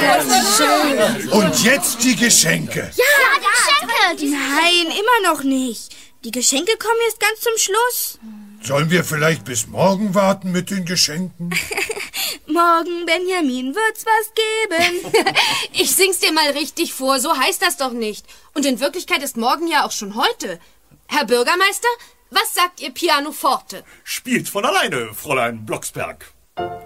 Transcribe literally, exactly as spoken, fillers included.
das ist schön. Und jetzt die Geschenke. Ja, ja, Geschenke. Nein, immer noch nicht. Die Geschenke kommen jetzt ganz zum Schluss. Sollen wir vielleicht bis morgen warten mit den Geschenken? Morgen, Benjamin, wird's was geben. Ich sing's dir mal richtig vor, so heißt das doch nicht. Und in Wirklichkeit ist morgen ja auch schon heute. Herr Bürgermeister, was sagt ihr Pianoforte? Spielt von alleine, Fräulein Blocksberg.